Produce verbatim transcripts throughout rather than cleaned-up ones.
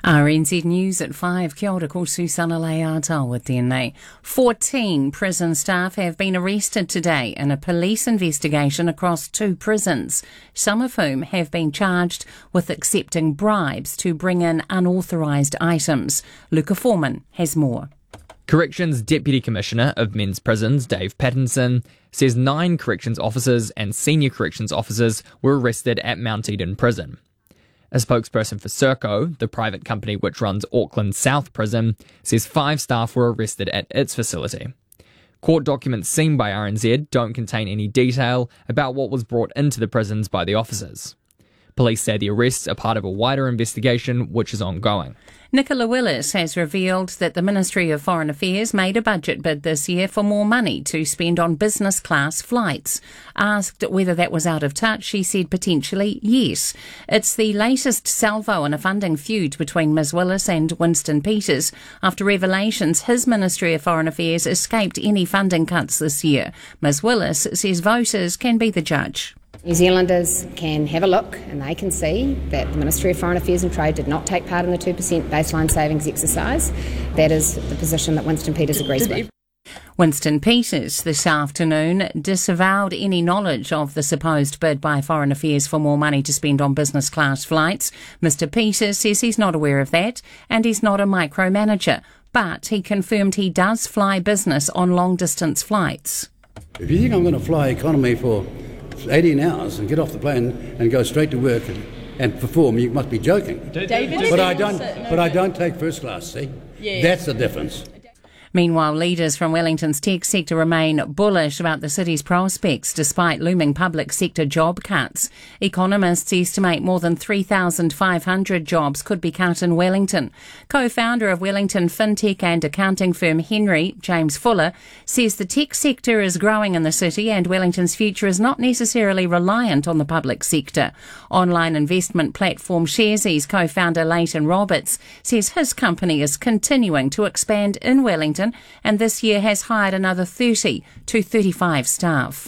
R N Z News at five. Kia ora, ko Susana Leata tēnei. fourteen prison staff have been arrested today in a police investigation across two prisons, some of whom have been charged with accepting bribes to bring in unauthorised items. Luca Foreman has more. Corrections Deputy Commissioner of Men's Prisons, Dave Pattinson, says nine corrections officers and senior corrections officers were arrested at Mount Eden Prison. A spokesperson for Serco, the private company which runs Auckland South Prison, says five staff were arrested at its facility. Court documents seen by R N Z don't contain any detail about what was brought into the prisons by the officers. Police say the arrests are part of a wider investigation which is ongoing. Nicola Willis has revealed that the Ministry of Foreign Affairs made a budget bid this year for more money to spend on business class flights. Asked whether that was out of touch, she said potentially yes. It's the latest salvo in a funding feud between Miz Willis and Winston Peters after revelations his Ministry of Foreign Affairs escaped any funding cuts this year. Miz Willis says voters can be the judge. New Zealanders can have a look and they can see that the Ministry of Foreign Affairs and Trade did not take part in the two percent baseline savings exercise. That is the position that Winston Peters agrees with. Winston Peters this afternoon disavowed any knowledge of the supposed bid by Foreign Affairs for more money to spend on business class flights. Mister Peters says he's not aware of that and he's not a micromanager, but he confirmed he does fly business on long distance flights. If you think I'm going to fly economy for eighteen hours and get off the plane and go straight to work and, and perform, you must be joking. David, but I don't. But I don't take first class. See, yeah. That's the difference. Meanwhile, leaders from Wellington's tech sector remain bullish about the city's prospects despite looming public sector job cuts. Economists estimate more than three thousand five hundred jobs could be cut in Wellington. Co-founder of Wellington fintech and accounting firm Henry, James Fuller, says the tech sector is growing in the city and Wellington's future is not necessarily reliant on the public sector. Online investment platform Sharesies co-founder Leighton Roberts says his company is continuing to expand in Wellington and this year has hired another thirty to thirty-five staff.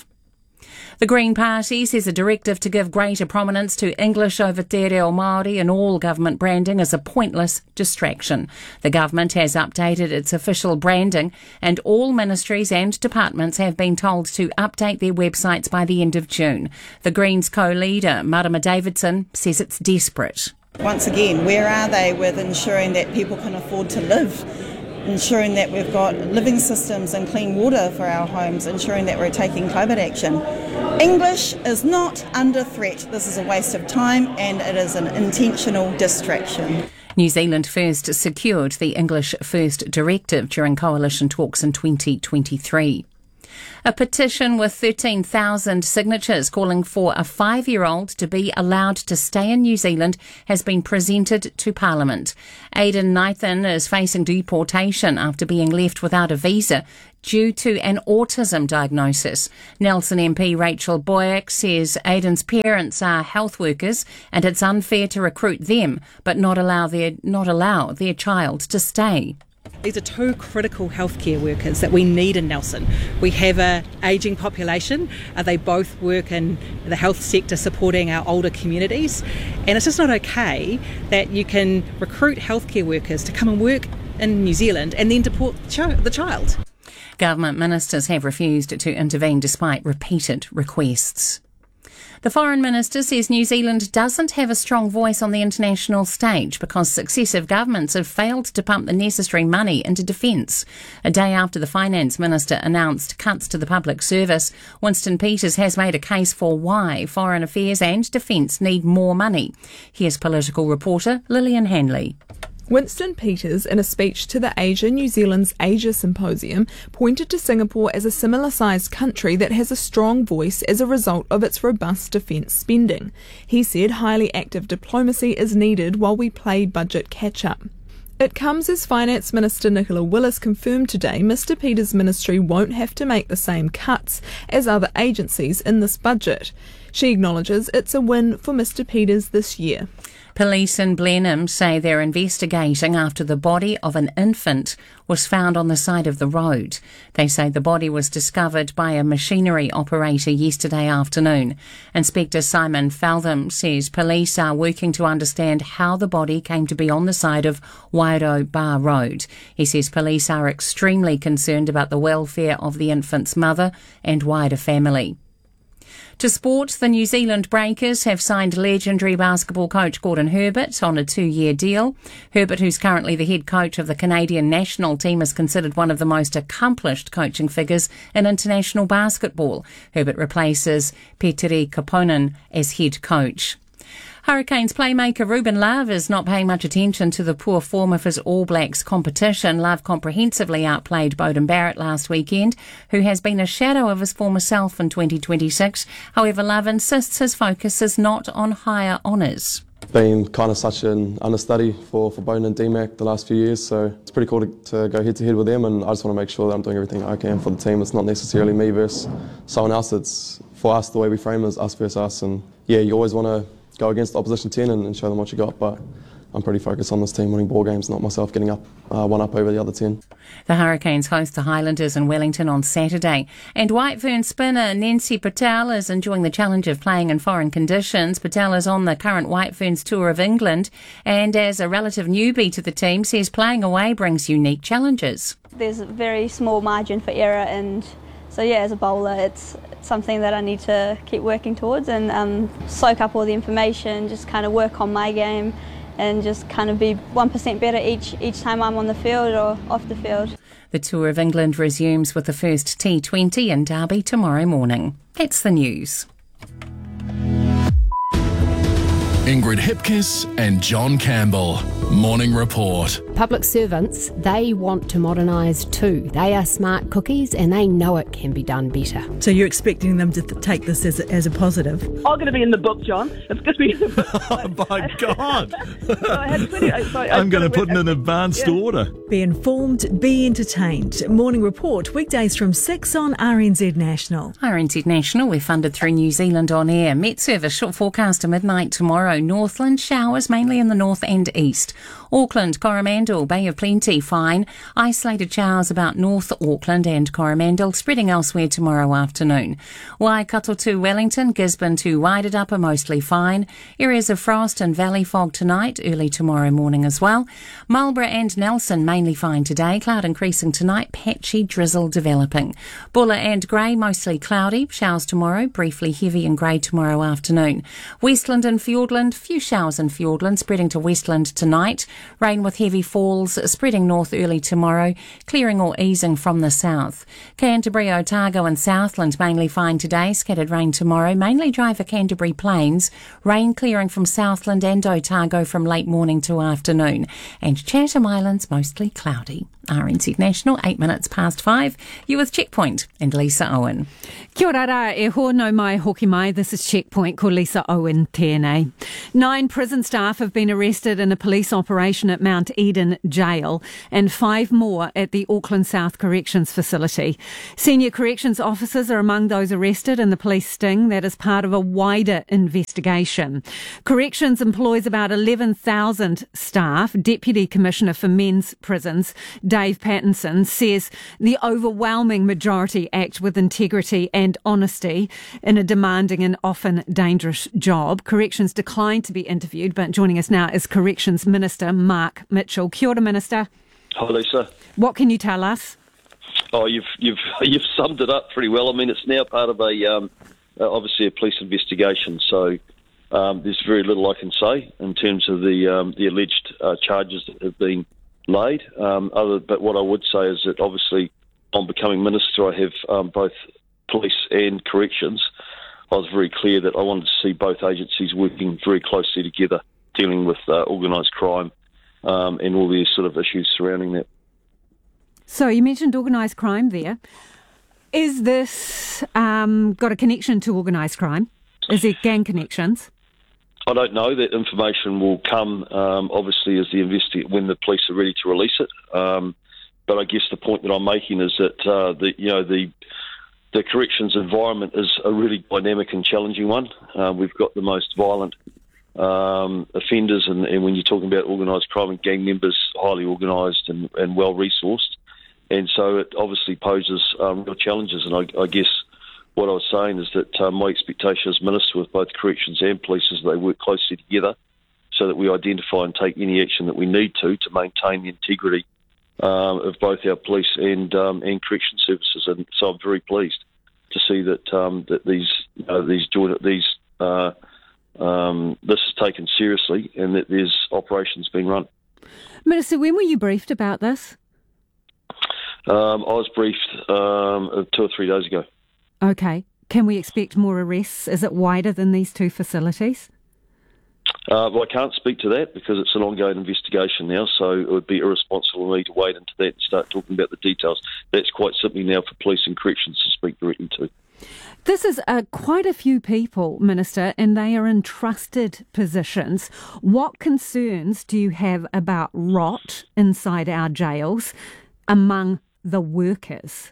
The Green Party says a directive to give greater prominence to English over Te Reo Māori in all government branding is a pointless distraction. The government has updated its official branding and all ministries and departments have been told to update their websites by the end of June. The Greens co-leader, Marama Davidson, says it's desperate. Once again, where are they with ensuring that people can afford to live? Ensuring that we've got living systems and clean water for our homes, ensuring that we're taking climate action. English is not under threat. This is a waste of time and it is an intentional distraction. New Zealand First secured the English First directive during coalition talks in twenty twenty-three. A petition with thirteen thousand signatures calling for a five-year-old to be allowed to stay in New Zealand has been presented to Parliament. Aidan Nathan is facing deportation after being left without a visa due to an autism diagnosis. Nelson M P Rachel Boyack says Aidan's parents are health workers and it's unfair to recruit them but not allow their, not allow their child to stay. These are two critical healthcare workers that we need in Nelson. We have an ageing population. Uh, they both work in the health sector supporting our older communities. And it's just not okay that you can recruit healthcare workers to come and work in New Zealand and then deport the child. Government ministers have refused to intervene despite repeated requests. The Foreign Minister says New Zealand doesn't have a strong voice on the international stage because successive governments have failed to pump the necessary money into defence. A day after the Finance Minister announced cuts to the public service, Winston Peters has made a case for why Foreign Affairs and Defence need more money. Here's political reporter Lillian Hanley. Winston Peters, in a speech to the Asia New Zealand's Asia Symposium, pointed to Singapore as a similar-sized country that has a strong voice as a result of its robust defence spending. He said highly active diplomacy is needed while we play budget catch-up. It comes as Finance Minister Nicola Willis confirmed today Mister Peters' ministry won't have to make the same cuts as other agencies in this budget. She acknowledges it's a win for Mister Peters this year. Police in Blenheim say they're investigating after the body of an infant was found on the side of the road. They say the body was discovered by a machinery operator yesterday afternoon. Inspector Simon Faltham says police are working to understand how the body came to be on the side of Wairoa Bar Road. He says police are extremely concerned about the welfare of the infant's mother and wider family. To sport, the New Zealand Breakers have signed legendary basketball coach Gordon Herbert on a two-year deal. Herbert, who's currently the head coach of the Canadian national team, is considered one of the most accomplished coaching figures in international basketball. Herbert replaces Petteri Koponen as head coach. Hurricanes playmaker Ruben Love is not paying much attention to the poor form of his All Blacks competition. Love comprehensively outplayed Beauden Barrett last weekend, who has been a shadow of his former self in twenty twenty-six. However, Love insists his focus is not on higher honours. Been kind of such an understudy for, for Beauden and D MAC the last few years, so it's pretty cool to, to go head to head with them, and I just want to make sure that I'm doing everything I can for the team. It's not necessarily me versus someone else, it's for us, the way we frame it is us versus us, and yeah, you always want to go against the opposition ten and, and show them what you got, but I'm pretty focused on this team winning ball games, not myself getting up uh, one up over the other ten. The Hurricanes host the Highlanders in Wellington on Saturday, and White Fern spinner Nancy Patel is enjoying the challenge of playing in foreign conditions. Patel is on the current White Ferns tour of England, and as a relative newbie to the team, says playing away brings unique challenges. There's a very small margin for error, and so yeah, as a bowler, it's something that I need to keep working towards and um, soak up all the information, just kind of work on my game and just kind of be one percent better each each time I'm on the field or off the field. The Tour of England resumes with the first T twenty in Derby tomorrow morning. That's the news. Ingrid Hipkiss and John Campbell. Morning Report. Public servants, they want to modernise too. They are smart cookies and they know it can be done better. So you're expecting them to th- take this as a, as a positive? I'm going to be in the book, John. It's going to be in the book. Oh my God! so I had plenty, so I I'm going to put in an advanced yeah. order. Be informed, be entertained. Morning Report, weekdays from six on R N Z National. R N Z National, we're funded through New Zealand On Air. Met Service, short forecast to midnight tomorrow. Northland, showers mainly in the north and east. Auckland, Coromandel, Bay of Plenty, fine. Isolated showers about North Auckland and Coromandel, spreading elsewhere tomorrow afternoon. Waikato to Wellington, Gisborne to Wairarapa, mostly fine. Areas of frost and valley fog tonight, early tomorrow morning as well. Marlborough and Nelson, mainly fine today. Cloud increasing tonight, patchy drizzle developing. Buller and Grey, mostly cloudy. Showers tomorrow, briefly heavy and grey tomorrow afternoon. Westland and Fiordland, few showers in Fiordland, spreading to Westland tonight. Rain with heavy falls, spreading north early tomorrow, clearing or easing from the south. Canterbury, Otago and Southland mainly fine today, scattered rain tomorrow, mainly dry for Canterbury Plains. Rain clearing from Southland and Otago from late morning to afternoon. And Chatham Islands mostly cloudy. R N Z National, eight minutes past five. You with Checkpoint and Lisa Owen. Kia ora rā, e hono mai hoki mai. This is Checkpoint, ko Lisa Owen tēnei. Nine prison staff have been arrested in a police operation at Mount Eden Jail and five more at the Auckland South Corrections Facility. Senior corrections officers are among those arrested in the police sting that is part of a wider investigation. Corrections employs about eleven thousand staff. Deputy Commissioner for Men's Prisons, Dave Pattinson, says the overwhelming majority act with integrity and honesty in a demanding and often dangerous job. Corrections declined to be interviewed, but joining us now is Corrections Minister Mark Mitchell. Kia ora, Minister. Hi, Lisa. What can you tell us? Oh, you've you've you've summed it up pretty well. I mean, it's now part of a um, uh, obviously a police investigation, so um, there's very little I can say in terms of the um, the alleged uh, charges that have been laid. Um, other, but what I would say is that obviously, on becoming minister, I have um, both police and corrections. I was very clear that I wanted to see both agencies working very closely together, dealing with uh, organised crime um, and all the sort of issues surrounding that. So you mentioned organised crime there. Is this um, got a connection to organised crime? Is it gang connections? I don't know. That information will come, um, obviously, as the investi- when the police are ready to release it. Um, but I guess the point that I'm making is that uh, the you know the the corrections environment is a really dynamic and challenging one. Uh, we've got the most violent um, offenders, and, and when you're talking about organised crime and gang members, highly organised and, and well-resourced. And so it obviously poses um, real challenges. And I, I guess what I was saying is that uh, my expectation as Minister with both corrections and police is that they work closely together so that we identify and take any action that we need to to maintain the integrity um, of both our police and um, and correction services. And so I'm very pleased to see that um, that these you know, these joint these uh, um, this is taken seriously and that there's operations being run. Minister, when were you briefed about this? Um, I was briefed um, two or three days ago. Okay. Can we expect more arrests? Is it wider than these two facilities? Uh, well, I can't speak to that because it's an ongoing investigation now, so it would be irresponsible of me to wade into that and start talking about the details. That's quite simply now for police and corrections to speak directly to. This is uh, quite a few people, Minister, and they are in trusted positions. What concerns do you have about rot inside our jails among the workers?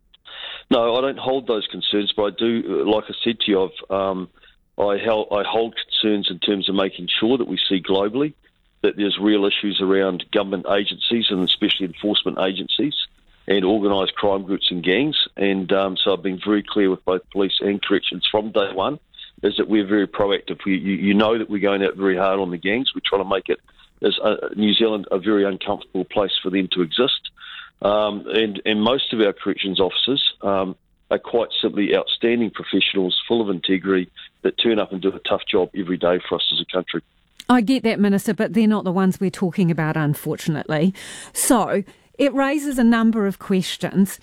No, I don't hold those concerns, but I do, like I said to you, I've, um, I, held, I hold concerns in terms of making sure that we see globally that there's real issues around government agencies and especially enforcement agencies and organised crime groups and gangs. And um, so I've been very clear with both police and corrections from day one is that we're very proactive. We, you, you know that we're going out very hard on the gangs. We're trying to make it, as a, New Zealand, a very uncomfortable place for them to exist. Um, and, and most of our corrections officers um, are quite simply outstanding professionals, full of integrity, that turn up and do a tough job every day for us as a country. I get that, Minister, but they're not the ones we're talking about, unfortunately. So it raises a number of questions.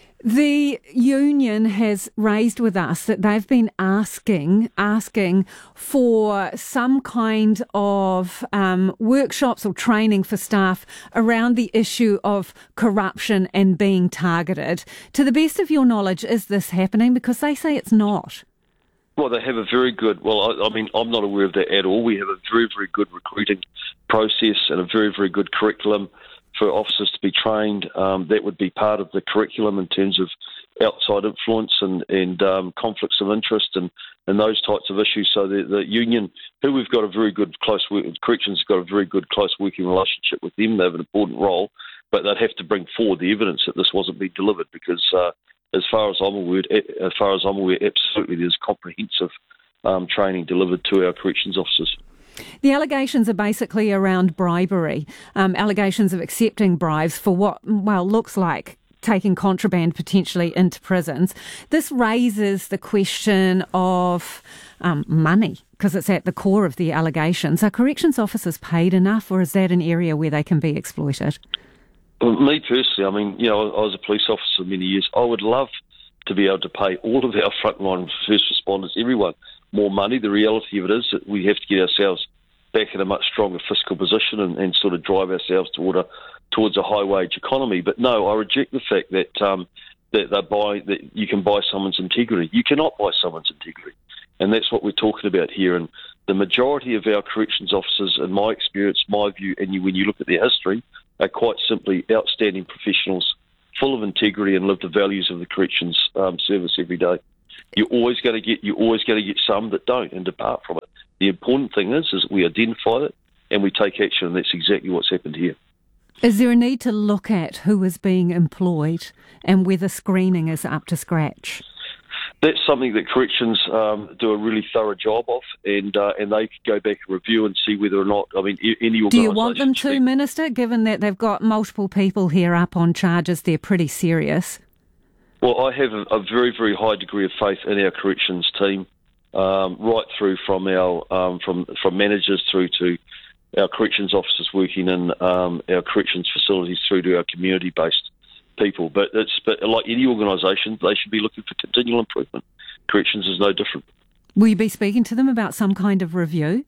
The union has raised with us that they've been asking asking for some kind of um, workshops or training for staff around the issue of corruption and being targeted. To the best of your knowledge, is this happening? Because they say it's not. Well, they have a very good, well, I, I mean, I'm not aware of that at all. We have a very, very good recruiting process and a very, very good curriculum for officers to be trained. Um, that would be part of the curriculum in terms of outside influence and, and um, conflicts of interest and, and those types of issues. So the, the union, who we've got a very good close work, corrections have got a very good close working relationship with them. They have an important role, but they'd have to bring forward the evidence that this wasn't being delivered because uh, as far as I'm aware, as far as I'm aware, absolutely there's comprehensive um, training delivered to our corrections officers. The allegations are basically around bribery, um, allegations of accepting bribes for what, well, looks like taking contraband potentially into prisons. This raises the question of um, money, because it's at the core of the allegations. Are corrections officers paid enough, or is that an area where they can be exploited? Well, me personally, I mean, you know, I was a police officer many years. I would love to be able to pay all of our frontline first responders, everyone, more money. The reality of it is that we have to get ourselves back in a much stronger fiscal position and, and sort of drive ourselves toward a towards a high wage economy. But no, I reject the fact that um, that they buy that you can buy someone's integrity. You cannot buy someone's integrity, and that's what we're talking about here. And the majority of our corrections officers, in my experience, my view, and you, when you look at their history, are quite simply outstanding professionals, full of integrity, and live the values of the corrections um, service every day. You're always going to get you're always going to get some that don't and depart from it. The important thing is, is we identify it and we take action, and that's exactly what's happened here. Is there a need to look at who is being employed and whether screening is up to scratch? That's something that corrections um, do a really thorough job of, and uh, and they could go back and review and see whether or not, I mean, any organisation... Do you want them to, Minister, given that they've got multiple people here up on charges? They're pretty serious. Well, I have a, a very, very high degree of faith in our corrections team, um, right through from our um, from from managers through to our corrections officers working in um, our corrections facilities through to our community-based people. But it's but like any organisation, they should be looking for continual improvement. Corrections is no different. Will you be speaking to them about some kind of review?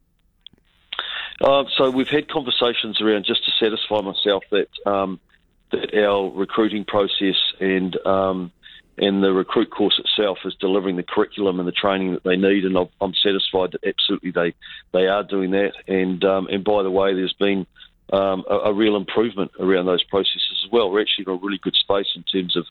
Uh, so we've had conversations around just to satisfy myself that um, that our recruiting process and um, and the recruit course itself is delivering the curriculum and the training that they need, and I'm satisfied that absolutely they, they are doing that. And um, and by the way, there's been um, a, a real improvement around those processes as well. We're actually in a really good space in terms of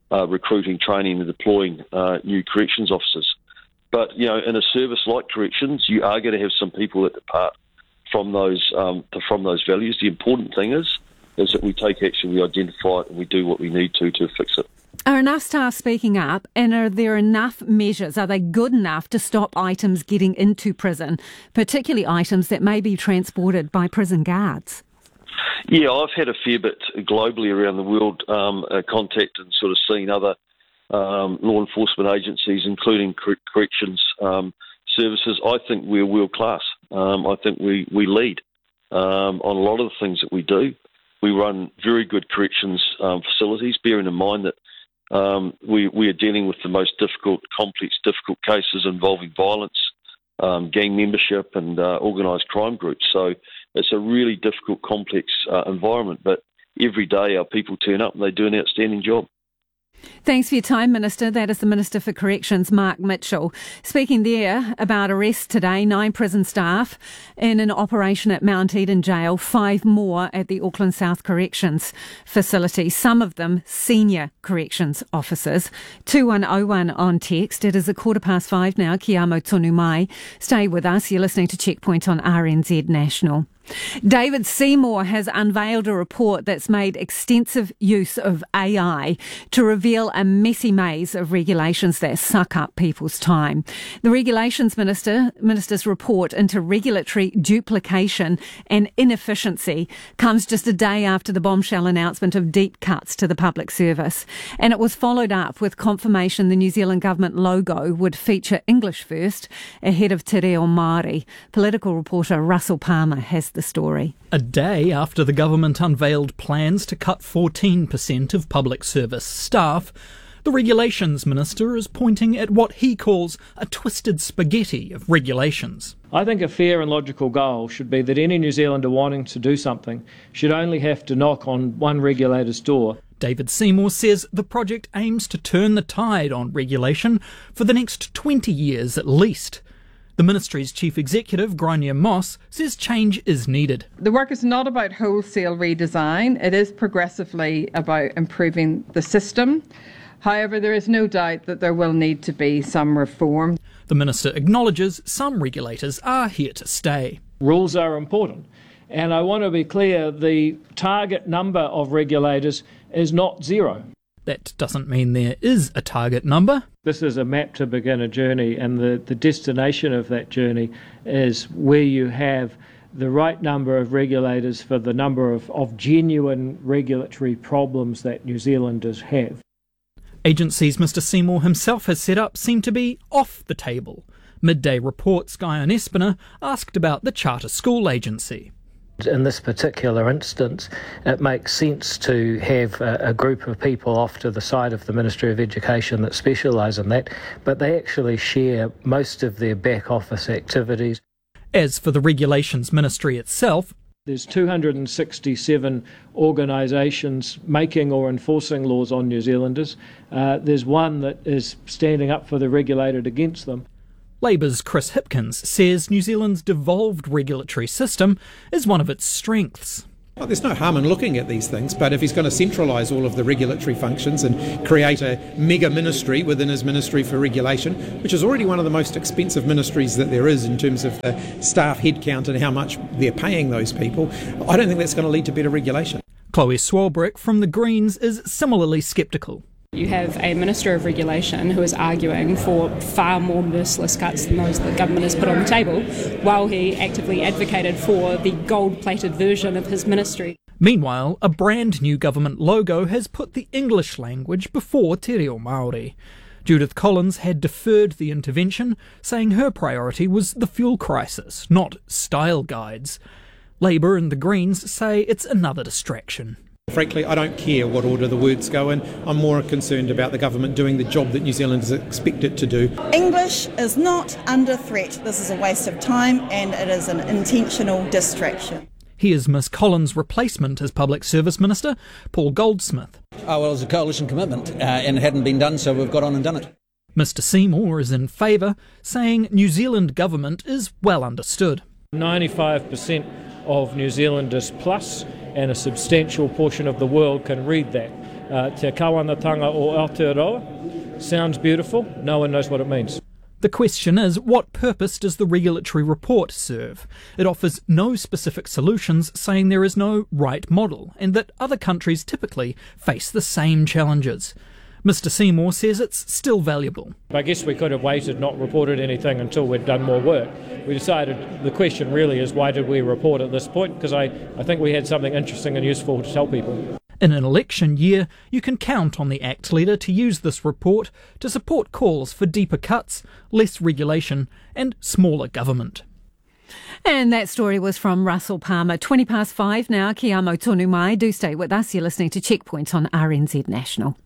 uh, recruiting, training and deploying uh, new corrections officers. But, you know, in a service like corrections, you are going to have some people that depart from those um, from those values. The important thing is is that we take action, we identify it, and we do what we need to to fix it. Are enough staff speaking up, and are there enough measures? Are they good enough to stop items getting into prison, particularly items that may be transported by prison guards? Yeah, I've had a fair bit globally around the world, um, uh, contact and sort of seen other um, law enforcement agencies, including cor- corrections um, services. I think we're world class. Um, I think we, we lead um, on a lot of the things that we do. We run very good corrections um, facilities, bearing in mind that um, we, we are dealing with the most difficult, complex, difficult cases involving violence, um, gang membership and uh, organised crime groups. So it's a really difficult, complex uh, environment, but every day our people turn up and they do an outstanding job. Thanks for your time, Minister. That is the Minister for Corrections, Mark Mitchell. Speaking there about arrests today, nine prison staff in an operation at Mount Eden Jail, five more at the Auckland South Corrections facility, some of them senior corrections officers. two one oh one on text. It is a quarter past five now. Ki amo tonu mai. Stay with us. You're listening to Checkpoint on R N Z National. David Seymour has unveiled a report that's made extensive use of A I to reveal a messy maze of regulations that suck up people's time. The Regulations Minister, Minister's report into regulatory duplication and inefficiency comes just a day after the bombshell announcement of deep cuts to the public service. And it was followed up with confirmation the New Zealand government logo would feature English first ahead of Te Reo Māori. Political reporter Russell Palmer has the story. A day after the government unveiled plans to cut fourteen percent of public service staff, the Regulations Minister is pointing at what he calls a twisted spaghetti of regulations. I think a fair and logical goal should be that any New Zealander wanting to do something should only have to knock on one regulator's door. David Seymour says the project aims to turn the tide on regulation for the next twenty years at least. The ministry's chief executive, Gráinne Moss, says change is needed. The work is not about wholesale redesign. It is progressively about improving the system. However, there is no doubt that there will need to be some reform. The minister acknowledges some regulators are here to stay. Rules are important. And I want to be clear, the target number of regulators is not zero. That doesn't mean there is a target number. This is a map to begin a journey, and the, the destination of that journey is where you have the right number of regulators for the number of, of genuine regulatory problems that New Zealanders have. Agencies Mr Seymour himself has set up seem to be off the table. Midday Report's Guyon Espiner asked about the Charter School Agency. In this particular instance, it makes sense to have a, a group of people off to the side of the Ministry of Education that specialise in that, but they actually share most of their back office activities. As for the Regulations Ministry itself, there's two hundred sixty-seven organisations making or enforcing laws on New Zealanders. Uh, there's one that is standing up for the regulated against them. Labour's Chris Hipkins says New Zealand's devolved regulatory system is one of its strengths. Well, there's no harm in looking at these things, but if he's going to centralise all of the regulatory functions and create a mega ministry within his Ministry for Regulation, which is already one of the most expensive ministries that there is in terms of the staff headcount and how much they're paying those people, I don't think that's going to lead to better regulation. Chloe Swarbrick from the Greens is similarly sceptical. You have a Minister of Regulation who is arguing for far more merciless cuts than those that the government has put on the table, while he actively advocated for the gold-plated version of his ministry. Meanwhile, a brand new government logo has put the English language before Te Reo Māori. Judith Collins had deferred the intervention, saying her priority was the fuel crisis, not style guides. Labour and the Greens say it's another distraction. Frankly, I don't care what order the words go in. I'm more concerned about the government doing the job that New Zealanders expect it to do. English is not under threat. This is a waste of time and it is an intentional distraction. Here's Miss Collins' replacement as Public Service Minister, Paul Goldsmith. Oh, well, it was a coalition commitment uh, and it hadn't been done, so we've got on and done it. Mr Seymour is in favour, saying New Zealand government is well understood. ninety-five percent of New Zealanders plus and a substantial portion of the world can read that. uh, Te Kawanatanga o Aotearoa. Sounds beautiful. No one knows what it means. The question is, what purpose does the regulatory report serve? It offers no specific solutions, saying there is no right model, and that other countries typically face the same challenges. Mister Seymour says it's still valuable. I guess we could have waited, not reported anything until we'd done more work. We decided the question really is, why did we report at this point? Because I, I think we had something interesting and useful to tell people. In an election year, you can count on the ACT leader to use this report to support calls for deeper cuts, less regulation and smaller government. And that story was from Russell Palmer. twenty past five now, Kia amo tonu mai. Do stay with us. You're listening to Checkpoint on R N Z National.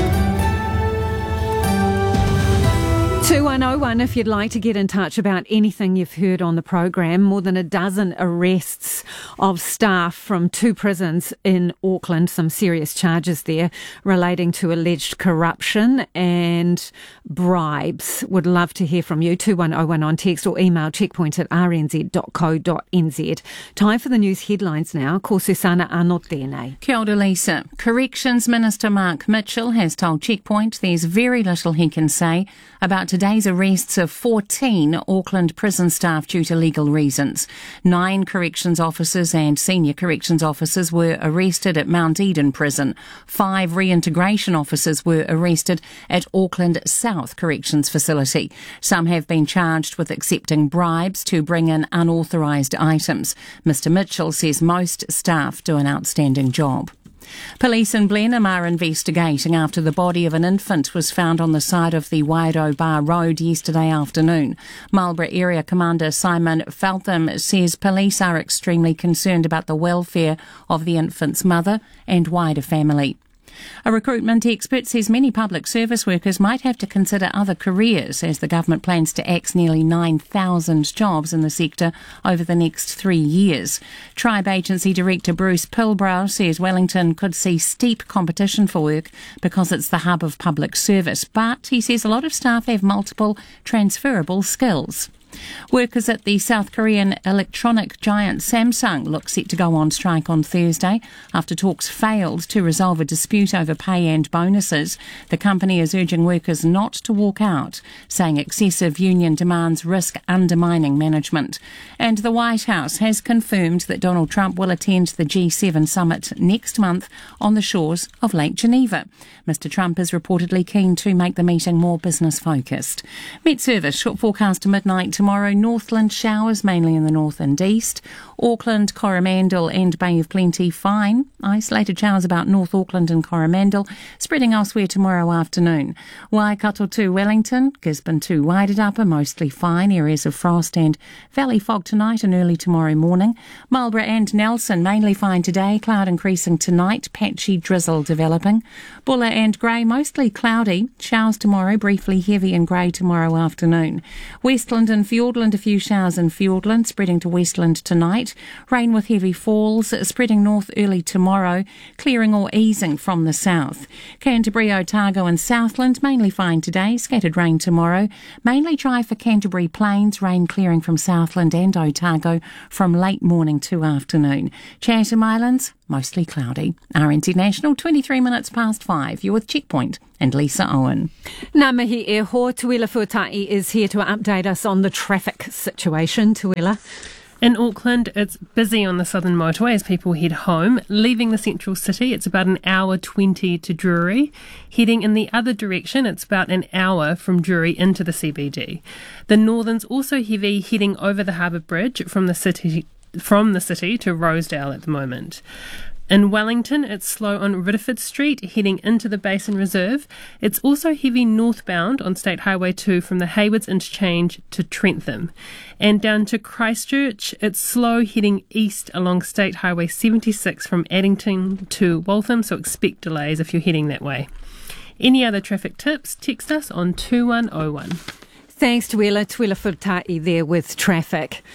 two one oh one if you'd like to get in touch about anything you've heard on the program. More than a dozen arrests of staff from two prisons in Auckland, some serious charges there relating to alleged corruption and bribes. Would love to hear from you. two one oh one on text or email checkpoint at r n z dot co dot n z. Time for the news headlines now. Ko Susana Arnott tēnei. Kia ora, Lisa. Corrections Minister Mark Mitchell has told Checkpoint there's very little he can say about today's arrests of fourteen Auckland prison staff due to legal reasons. Nine corrections officers and senior corrections officers were arrested at Mount Eden Prison. Five reintegration officers were arrested at Auckland South Corrections Facility. Some have been charged with accepting bribes to bring in unauthorised items. Mister Mitchell says most staff do an outstanding job. Police in Blenheim are investigating after the body of an infant was found on the side of the Waido Bar Road yesterday afternoon. Marlborough Area Commander Simon Feltham says police are extremely concerned about the welfare of the infant's mother and wider family. A recruitment expert says many public service workers might have to consider other careers as the government plans to axe nearly nine thousand jobs in the sector over the next three years. Tribe Agency Director Bruce Pilbrow says Wellington could see steep competition for work because it's the hub of public service, but he says a lot of staff have multiple transferable skills. Workers at the South Korean electronic giant Samsung look set to go on strike on Thursday after talks failed to resolve a dispute over pay and bonuses. The company is urging workers not to walk out, saying excessive union demands risk undermining management. And the White House has confirmed that Donald Trump will attend the G seven summit next month on the shores of Lake Geneva. Mister Trump is reportedly keen to make the meeting more business-focused. Met Service, short forecast to midnight tomorrow. Northland showers, mainly in the north and east. Auckland, Coromandel and Bay of Plenty, fine. Isolated showers about North Auckland and Coromandel, spreading elsewhere tomorrow afternoon. Waikato to Wellington, Gisborne to Wairarapa, mostly fine. Areas of frost and valley fog tonight and early tomorrow morning. Marlborough and Nelson, mainly fine today. Cloud increasing tonight, patchy drizzle developing. Buller and Grey, mostly cloudy. Showers tomorrow, briefly heavy and grey tomorrow afternoon. Westland and Fiordland, a few showers in Fiordland, spreading to Westland tonight. Rain with heavy falls, spreading north early tomorrow, clearing or easing from the south. Canterbury, Otago and Southland, mainly fine today, scattered rain tomorrow. Mainly dry for Canterbury Plains, rain clearing from Southland and Otago from late morning to afternoon. Chatham Islands, mostly cloudy. R N Z National, twenty-three minutes past five. You're with Checkpoint and Lisa Owen. Ngā mihi e ho, Tuila Fuatai is here to update us on the traffic situation. Tuila. In Auckland, it's busy on the southern motorway as people head home. Leaving the central city, it's about an hour twenty to Drury. Heading in the other direction, it's about an hour from Drury into the C B D. The northern's also heavy heading over the Harbour Bridge from the city from the city to Rosedale at the moment. In Wellington, it's slow on Ridderford Street, heading into the Basin Reserve. It's also heavy northbound on State Highway two from the Haywards Interchange to Trentham. And down to Christchurch, it's slow heading east along State Highway seventy-six from Addington to Waltham, so expect delays if you're heading that way. Any other traffic tips, text us on two one oh one. Thanks, Tuila. Tuila Fuatai there with traffic.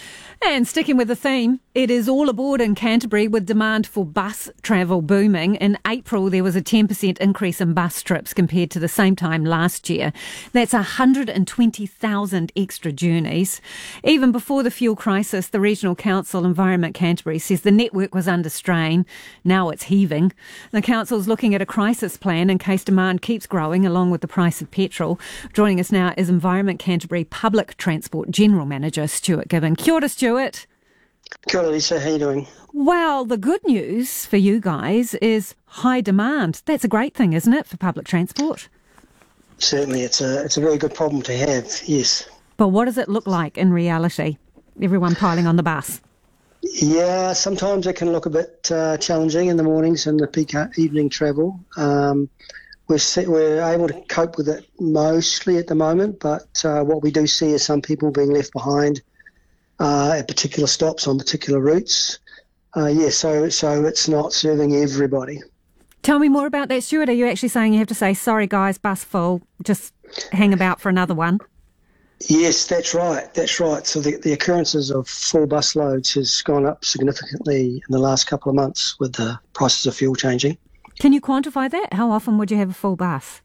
And sticking with the theme, it is all aboard in Canterbury with demand for bus travel booming. In April, there was a ten percent increase in bus trips compared to the same time last year. That's one hundred twenty thousand extra journeys. Even before the fuel crisis, the Regional Council Environment Canterbury says the network was under strain. Now it's heaving. The council's looking at a crisis plan in case demand keeps growing along with the price of petrol. Joining us now is Environment Canterbury Public Transport General Manager Stuart Gibbon. Kia ora, Stuart. Kia ora, Lisa. How are you doing? Well, the good news for you guys is high demand. That's a great thing, isn't it, for public transport? Certainly, it's a it's a very good problem to have, yes. But what does it look like in reality? Everyone piling on the bus. Yeah, sometimes it can look a bit uh, challenging in the mornings and the peak evening travel. Um, we're, we're able to cope with it mostly at the moment, but uh, what we do see is some people being left behind Uh, at particular stops on particular routes. Uh, yeah, so so it's not serving everybody. Tell me more about that, Stuart. Are you actually saying you have to say, sorry guys, bus full, just hang about for another one? Yes, that's right, that's right. So the, the occurrences of full bus loads has gone up significantly in the last couple of months with the prices of fuel changing. Can you quantify that? How often would you have a full bus?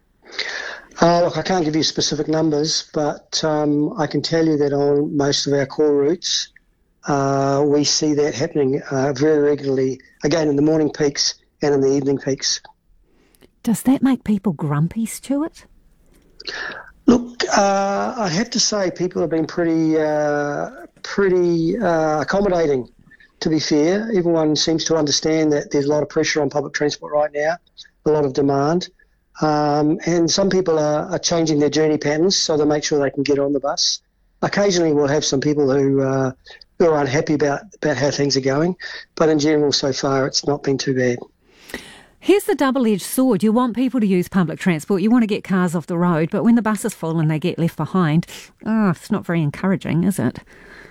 Uh, look, I can't give you specific numbers, but um, I can tell you that on most of our core routes, uh, we see that happening uh, very regularly, again in the morning peaks and in the evening peaks. Does that make people grumpy, Stuart? Look, uh, I have to say people have been pretty, uh, pretty uh, accommodating, to be fair. Everyone seems to understand that there's a lot of pressure on public transport right now, a lot of demand. Um, and some people are, are changing their journey patterns so they make sure they can get on the bus. Occasionally we'll have some people who, uh, who are unhappy about, about how things are going, but in general so far it's not been too bad. Here's the double-edged sword. You want people to use public transport, you want to get cars off the road, but when the bus is full and they get left behind, oh, it's not very encouraging, is it?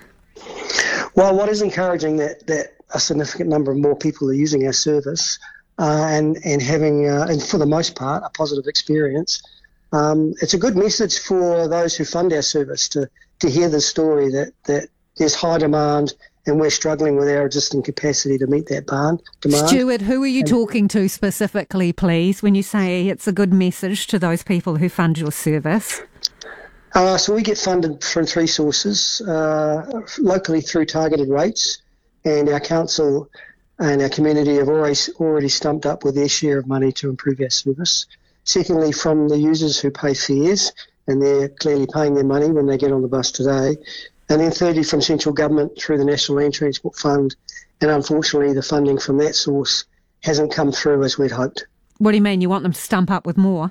Well, what is encouraging that, that a significant number of more people are using our service Uh, and, and having, uh, and for the most part, a positive experience. Um, it's a good message for those who fund our service to, to hear the story that, that there's high demand and we're struggling with our existing capacity to meet that demand. Stuart, who are you and, talking to specifically, please, when you say it's a good message to those people who fund your service? Uh, so we get funded from three sources, uh, locally through targeted rates, and our council and our community have already, already stumped up with their share of money to improve our service. Secondly, from the users who pay fares, and they're clearly paying their money when they get on the bus today. And then thirdly, from central government through the National Land Transport Fund, and unfortunately the funding from that source hasn't come through as we'd hoped. What do you mean, you want them to stump up with more?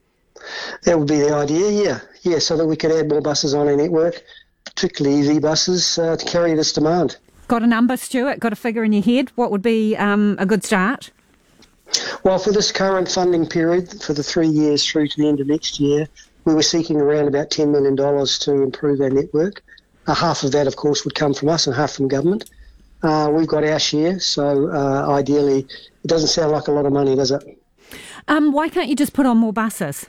That would be the idea, yeah. Yeah, so that we could add more buses on our network, particularly E V buses, uh, to carry this demand. Got a number, Stuart? Got a figure in your head? What would be um, a good start? Well, for this current funding period, for the three years through to the end of next year, we were seeking around about ten million dollars to improve our network. Uh, half of that, of course, would come from us and half from government. Uh, we've got our share, so uh, ideally, it doesn't sound like a lot of money, does it? Um, why can't you just put on more buses?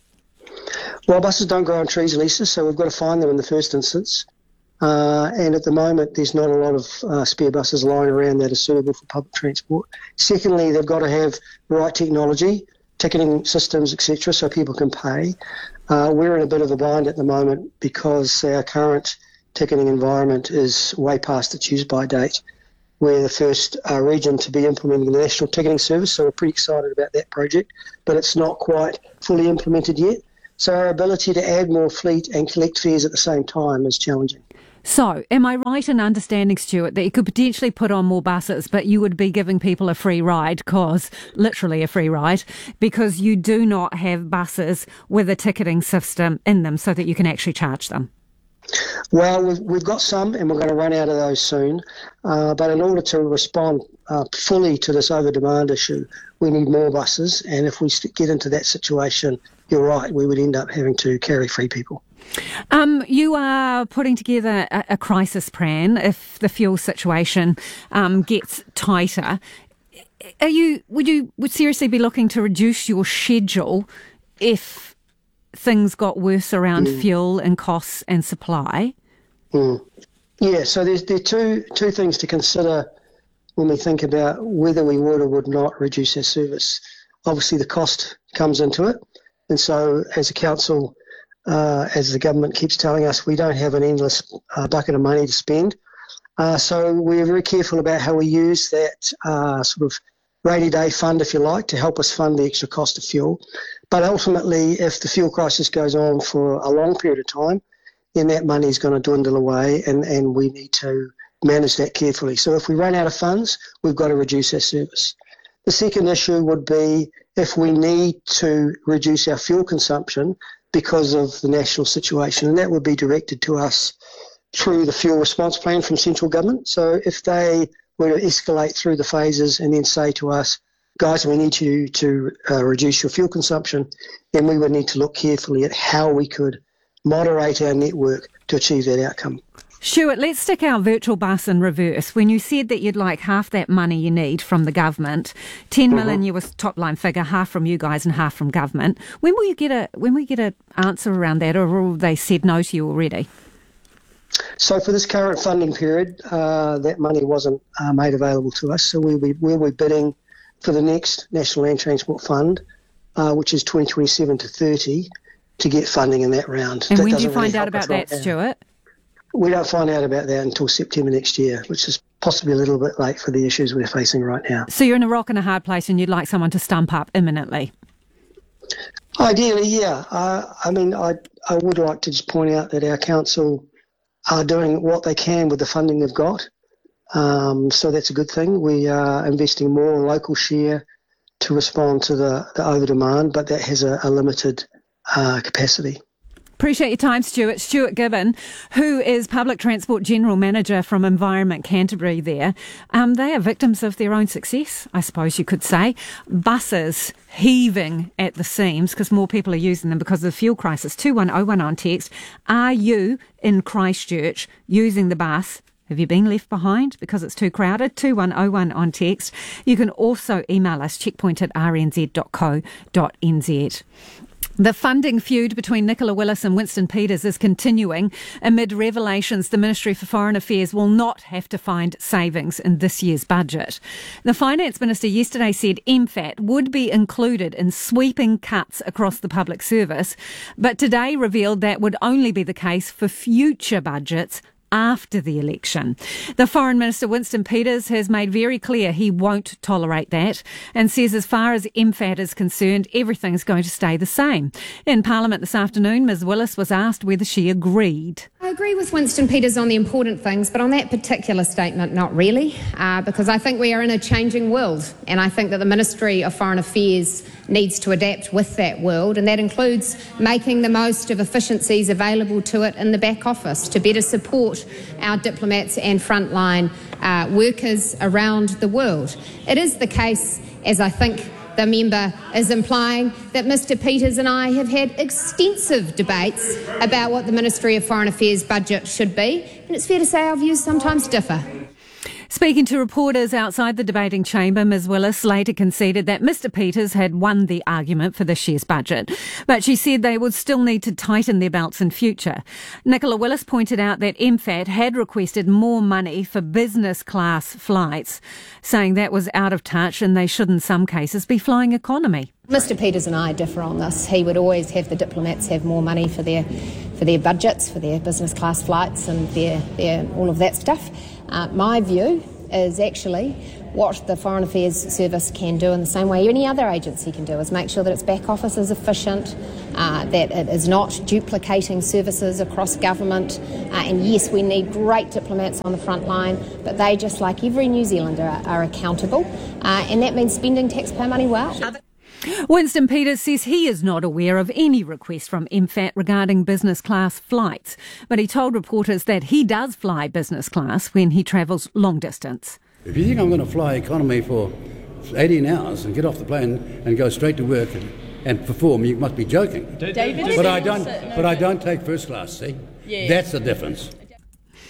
Well, buses don't grow on trees, Lisa, so we've got to find them in the first instance. Uh, and at the moment, there's not a lot of uh, spare buses lying around that are suitable for public transport. Secondly, they've got to have the right technology, ticketing systems, et cetera, so people can pay. Uh, we're in a bit of a bind at the moment because our current ticketing environment is way past its use-by date. We're the first uh, region to be implementing the national ticketing service, so we're pretty excited about that project, but it's not quite fully implemented yet. So our ability to add more fleet and collect fares at the same time is challenging. So, am I right in understanding, Stuart, that you could potentially put on more buses, but you would be giving people a free ride, cause literally a free ride, because you do not have buses with a ticketing system in them so that you can actually charge them? Well, we've, we've got some, and we're going to run out of those soon. Uh, but in order to respond uh, fully to this over-demand issue, we need more buses. And if we get into that situation, you're right, we would end up having to carry free people. Um, you are putting together a, a crisis plan if the fuel situation um, gets tighter. Are you? Would you would seriously be looking to reduce your schedule if things got worse around mm. fuel and costs and supply? Mm. Yeah, so there's there are two two things to consider when we think about whether we would or would not reduce our service. Obviously, the cost comes into it, and so as a council, uh, as the government keeps telling us, we don't have an endless uh, bucket of money to spend. Uh, so we're very careful about how we use that uh, sort of rainy day fund, if you like, to help us fund the extra cost of fuel. But ultimately, if the fuel crisis goes on for a long period of time, then that money is going to dwindle away, and, and we need to manage that carefully. So if we run out of funds, we've got to reduce our service. The second issue would be if we need to reduce our fuel consumption because of the national situation, and that would be directed to us through the fuel response plan from central government. So if they were to escalate through the phases and then say to us, guys, we need you to uh, reduce your fuel consumption, then we would need to look carefully at how we could moderate our network to achieve that outcome. Stuart, let's stick our virtual bus in reverse. When you said that you'd like half that money you need from the government, ten mm-hmm. million, you was top line figure, half from you guys and half from government. When will you get a when will you get an answer around that, or have they said no to you already? So for this current funding period, uh, that money wasn't uh, made available to us. So we'll be we'll be bidding for the next National Land Transport Fund, uh, which is twenty twenty-seven to thirty, to get funding in that round. And that when do you find really out about right that, now. Stuart? We don't find out about that until September next year, which is possibly a little bit late for the issues we're facing right now. So you're in a rock and a hard place and you'd like someone to stump up imminently? Ideally, yeah. Uh, I mean, I, I would like to just point out that our council are doing what they can with the funding they've got. Um, so that's a good thing. We are investing more local share to respond to the, the over-demand, but that has a, a limited uh, capacity. Appreciate your time, Stuart. Stuart Gibbon, who is Public Transport General Manager from Environment Canterbury there. Um, they are victims of their own success, I suppose you could say. Buses heaving at the seams because more people are using them because of the fuel crisis. two one oh one on text. Are you in Christchurch using the bus? Have you been left behind because it's too crowded? two one oh one on text. You can also email us, checkpoint at r n z dot co dot n z. The funding feud between Nicola Willis and Winston Peters is continuing amid revelations the Ministry for Foreign Affairs will not have to find savings in this year's budget. The Finance Minister yesterday said M FAT would be included in sweeping cuts across the public service, but today revealed that would only be the case for future budgets after the election. The Foreign Minister, Winston Peters, has made very clear he won't tolerate that and says as far as M FAT is concerned, everything's going to stay the same. In Parliament this afternoon, Ms Willis was asked whether she agreed. I agree with Winston Peters on the important things, but on that particular statement, not really, uh, because I think we are in a changing world, and I think that the Ministry of Foreign Affairs needs to adapt with that world, and that includes making the most of efficiencies available to it in the back office to better support our diplomats and frontline uh, workers around the world. It is the case, as I think the member is implying, that Mr Peters and I have had extensive debates about what the Ministry of Foreign Affairs budget should be, and it's fair to say our views sometimes differ. Speaking to reporters outside the debating chamber, Ms Willis later conceded that Mr Peters had won the argument for this year's budget, but she said they would still need to tighten their belts in future. Nicola Willis pointed out that M FAT had requested more money for business class flights, saying that was out of touch and they should in some cases be flying economy. Mr Peters and I differ on this. He would always have the diplomats have more money for their for their budgets, for their business class flights and their, their all of that stuff. Uh, my view is actually what the Foreign Affairs Service can do in the same way any other agency can do is make sure that its back office is efficient, uh, that it is not duplicating services across government. Uh, and yes, we need great diplomats on the front line, but they, just like every New Zealander, are, are accountable. Uh, and that means spending taxpayer money well. Winston Peters says he is not aware of any request from M FAT regarding business class flights, but he told reporters that he does fly business class when he travels long distance. If you think I'm going to fly economy for eighteen hours and get off the plane and go straight to work and, and perform, you must be joking. David, but I don't. But I don't take first class. See, yeah. That's the difference. And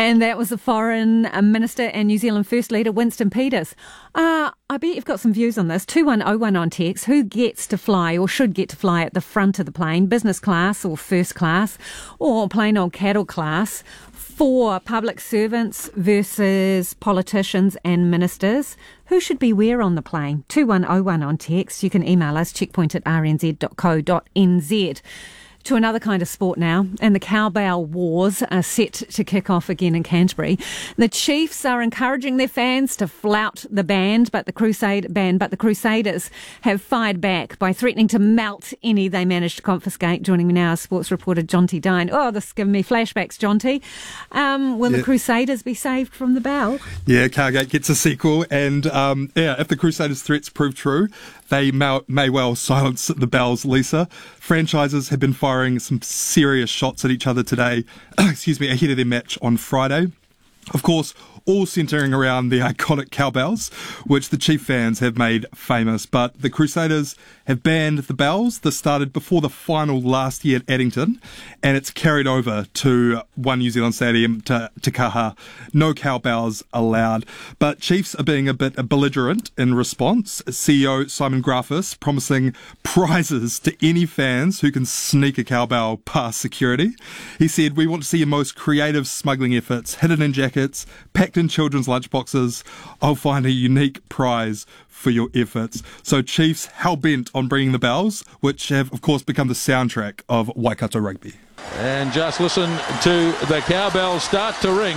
And that was the Foreign Minister and New Zealand First Leader Winston Peters. Uh, I bet you've got some views on this. two one oh one on text. Who gets to fly or should get to fly at the front of the plane? Business class or first class or plain old cattle class? For public servants versus politicians and ministers, who should be where on the plane? two one oh one on text. You can email us, checkpoint at r n z dot co dot n z. To another kind of sport now, and the cowbell wars are set to kick off again in Canterbury. The Chiefs are encouraging their fans to flout the band, but the Crusade band, but the Crusaders have fired back by threatening to melt any they manage to confiscate. Joining me now is sports reporter Jonty Dine. Oh, this is giving me flashbacks, Jonty. Um, will yeah. the Crusaders be saved from the bell? Yeah, Cowgate gets a sequel, and um, yeah, if the Crusaders' threats prove true, they may, may well silence the bells, Lisa. Franchises have been firing some serious shots at each other today, excuse me, ahead of their match on Friday. Of course, all centering around the iconic cowbells, which the Chief fans have made famous. But the Crusaders have banned the bells. This started before the final last year at Addington, and it's carried over to One New Zealand Stadium to Te Kaha. No cowbells allowed. But Chiefs are being a bit belligerent in response. C E O Simon Grafis promising prizes to any fans who can sneak a cowbell past security. He said, "We want to see your most creative smuggling efforts, hidden in jackets, packed in children's lunchboxes. I'll find a unique prize for your efforts." So Chiefs hell-bent on bringing the bells, which have, of course, become the soundtrack of Waikato rugby. And just listen to the cowbells start to ring.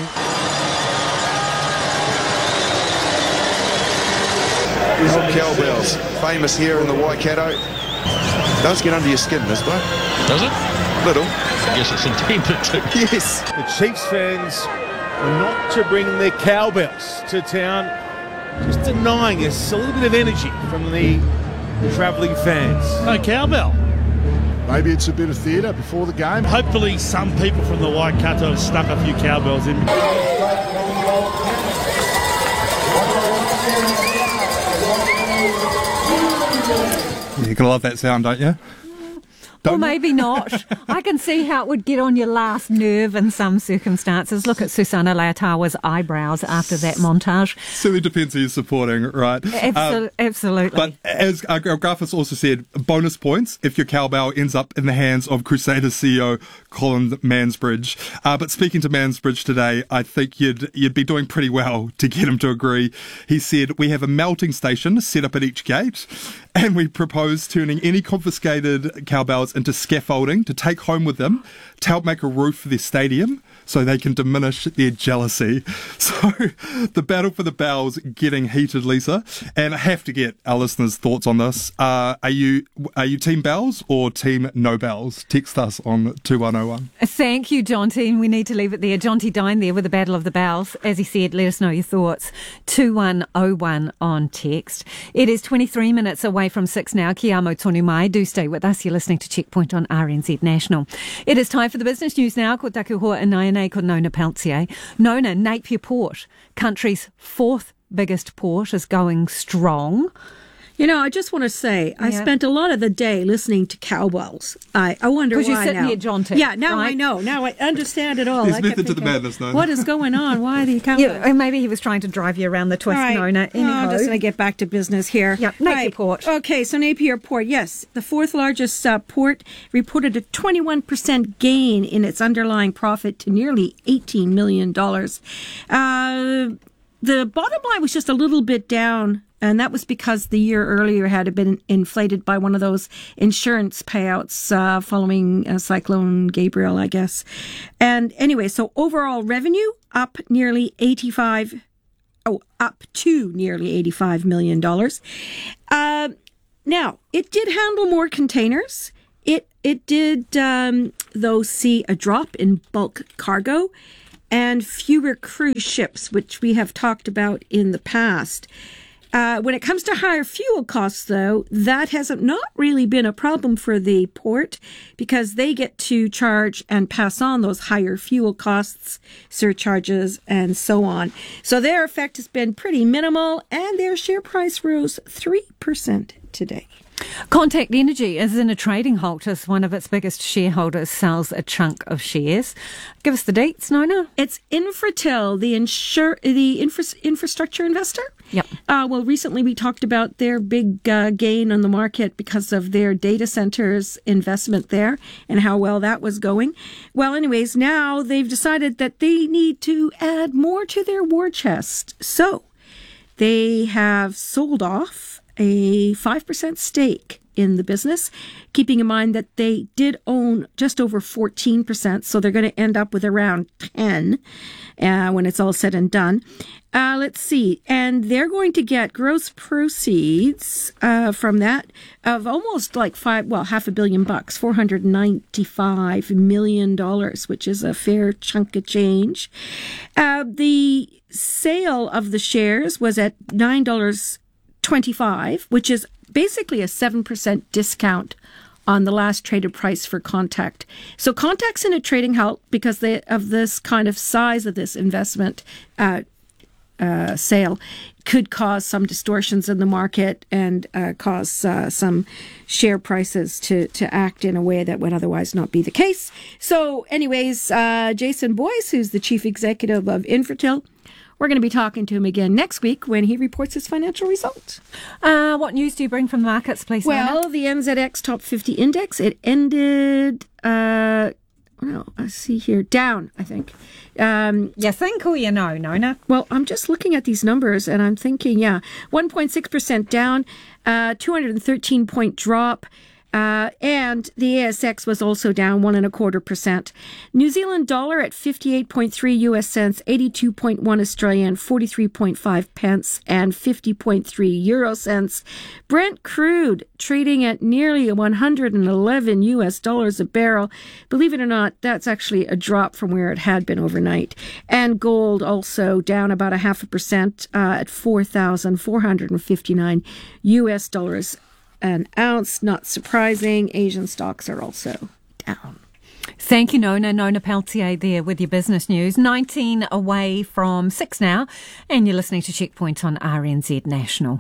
Cowbells, famous here in the Waikato. Does get under your skin, this one. Does it? Little. I guess it's intended to. Yes. The Chiefs fans are not to bring their cowbells to town, just denying us a little bit of energy from the travelling fans. No cowbell. Maybe it's a bit of theatre before the game. Hopefully some people from the Waikato have stuck a few cowbells in. You're going to love that sound, don't you? Or maybe not. I can see how it would get on your last nerve in some circumstances. Look at Susana Leotawa's eyebrows after that montage. Certainly depends who you're supporting, right? Absol- um, absolutely. But as uh, Grafis also said, bonus points if your cowbell ends up in the hands of Crusaders C E O Colin Mansbridge. Uh, but speaking to Mansbridge today, I think you'd you'd be doing pretty well to get him to agree. He said, "We have a melting station set up at each gate, and we propose turning any confiscated cowbells into scaffolding to take home with them to help make a roof for their stadium so they can diminish their jealousy." So the battle for the bells getting heated, Lisa, and I have to get our listeners' thoughts on this. Uh, are you are you team bells or team no bells? Text us on two one oh one. Thank you, Jonty. We need to leave it there. Jonty Dine there with the battle of the bells. As he said, let us know your thoughts. two one oh one on text. It is twenty-three minutes away from six now. Kia amo tonu mai. Do stay with us. You're listening to Checkpoint on R N Z National. It is time for the business news now. Ko taku hoa inai ko Nona Peltier. Nona, Napier Port, country's fourth biggest port, is going strong. You know, I just want to say, yeah. I spent a lot of the day listening to cowbells. I, I wonder why now. Because you're sitting here, John, too. Yeah, now right? I know. Now I understand it all. There's I method to the madness, Nona. What is going on? Why are the cowbells? Yeah, maybe he was trying to drive you around the twist, right. Nona. Oh, I'm just going to get back to business here. Yeah, Napier right. Port. Okay, so Napier Port, yes. The fourth largest uh, port reported a twenty-one percent gain in its underlying profit to nearly eighteen million dollars. Uh, the bottom line was just a little bit down. And that was because the year earlier had been inflated by one of those insurance payouts uh, following uh, Cyclone Gabriel, I guess. And anyway, so overall revenue up nearly eighty-five, oh, up to nearly eighty-five million dollars. Uh, now, it did handle more containers. It it did, um, though, see a drop in bulk cargo and fewer cruise ships, which we have talked about in the past. Uh, when it comes to higher fuel costs, though, that has not really been a problem for the port because they get to charge and pass on those higher fuel costs, surcharges, and so on. So their effect has been pretty minimal, and their share price rose three percent today. Contact Energy is in a trading halt as one of its biggest shareholders sells a chunk of shares. Give us the dates, Nona. It's Infratil, the insur- the infra- infrastructure investor. Yep. Uh, well, recently we talked about their big uh, gain on the market because of their data centers investment there and how well that was going. Well, anyways, now they've decided that they need to add more to their war chest. So they have sold off a five percent stake in the business, keeping in mind that they did own just over fourteen percent, so they're going to end up with around ten uh, when it's all said and done. Uh, let's see. And they're going to get gross proceeds uh, from that of almost like five, well, half a billion bucks, four hundred ninety-five million dollars, which is a fair chunk of change. Uh, the sale of the shares was at nine dollars twenty-five, which is basically a seven percent discount on the last traded price for Contact. So Contact's in a trading halt because they, of this kind of size of this investment uh, uh, sale could cause some distortions in the market and uh, cause uh, some share prices to, to act in a way that would otherwise not be the case. So anyways, uh, Jason Boyce, who's the chief executive of Infratil, we're going to be talking to him again next week when he reports his financial results. Uh, what news do you bring from the markets, please? Well, Nona? the N Z X Top fifty Index, it ended, uh, no, I see here, down, I think. Um, you think or you know, Nona? Well, I'm just looking at these numbers and I'm thinking, yeah, one point six percent down, uh, two hundred thirteen point drop. Uh, and the A S X was also down one and a quarter percent. New Zealand dollar at fifty-eight point three U S cents, eighty-two point one Australian, forty-three point five pence, and fifty point three euro cents. Brent crude trading at nearly one hundred eleven U S dollars a barrel. Believe it or not, that's actually a drop from where it had been overnight. And gold also down about a half a percent uh, at four thousand four hundred fifty-nine U S dollars an ounce. Not surprising. Asian stocks are also down. Thank you, Nona. Nona Peltier there with your business news. nineteen away from six now, and you're listening to Checkpoint on R N Z National.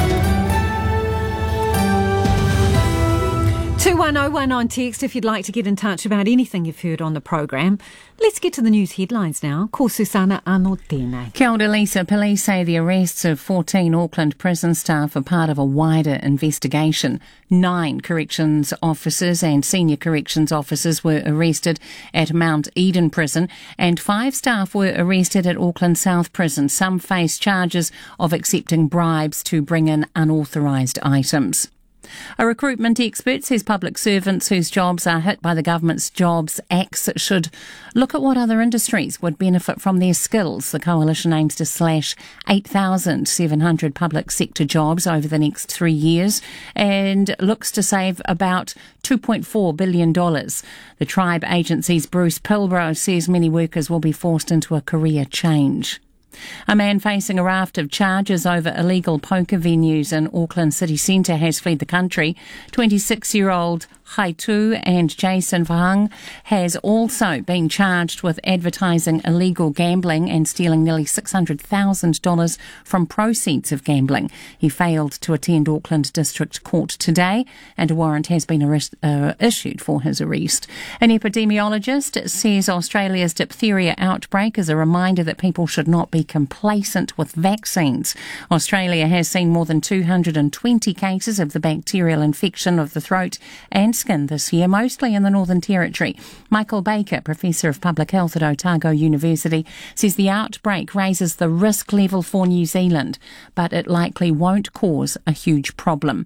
two one oh one on text if you'd like to get in touch about anything you've heard on the program. Let's get to the news headlines now. Ko Susana Arnold tēnei. Kia ora, Lisa. Police say the arrests of fourteen Auckland prison staff are part of a wider investigation. Nine corrections officers and senior corrections officers were arrested at Mount Eden Prison, and five staff were arrested at Auckland South Prison. Some face charges of accepting bribes to bring in unauthorised items. A recruitment expert says public servants whose jobs are hit by the government's Jobs Act should look at what other industries would benefit from their skills. The coalition aims to slash eight thousand seven hundred public sector jobs over the next three years and looks to save about two point four billion dollars. The tribe agency's Bruce Pilbrow says many workers will be forced into a career change. A man facing a raft of charges over illegal poker venues in Auckland city centre has fled the country. twenty-six-year-old Haitu and Jason Fahang has also been charged with advertising illegal gambling and stealing nearly six hundred thousand dollars from proceeds of gambling. He failed to attend Auckland District Court today, and a warrant has been arrest, uh, issued for his arrest. An epidemiologist says Australia's diphtheria outbreak is a reminder that people should not be complacent with vaccines. Australia has seen more than two hundred twenty cases of the bacterial infection of the throat and skin this year, mostly in the Northern Territory. Michael Baker, Professor of Public Health at Otago University, says the outbreak raises the risk level for New Zealand, but it likely won't cause a huge problem.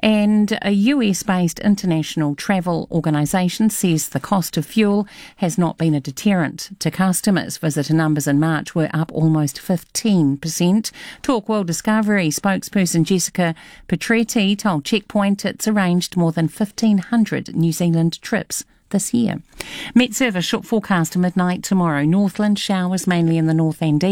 And a U S-based international travel organisation says the cost of fuel has not been a deterrent to customers. Visitor numbers in March were up almost fifteen percent. Talk World Discovery spokesperson Jessica Petretti told Checkpoint it's arranged more than fifteen hundred New Zealand trips this year. Met Service short forecast to midnight tomorrow. Northland showers mainly in the north and east.